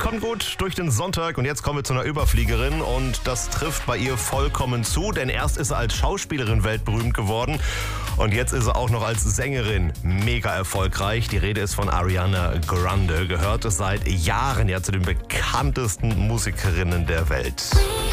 kommt gut durch den Sonntag und jetzt kommen wir zu einer Überfliegerin und das trifft bei ihr vollkommen zu, denn erst ist sie als Schauspielerin weltberühmt geworden und jetzt ist sie auch noch als Sängerin mega erfolgreich. Die Rede ist von Ariana Grande, gehört seit Jahren ja zu den bekanntesten Musikerinnen der Welt.